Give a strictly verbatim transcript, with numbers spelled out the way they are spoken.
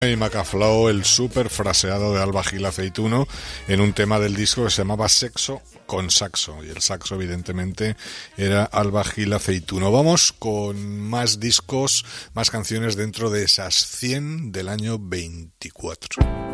Y Macaflow, el súper fraseado de Alba Gil Aceituno en un tema del disco que se llamaba Sexo con Saxo, y el saxo evidentemente era Alba Gil Aceituno. Vamos con más discos, más canciones dentro de esas cien del año veinticuatro.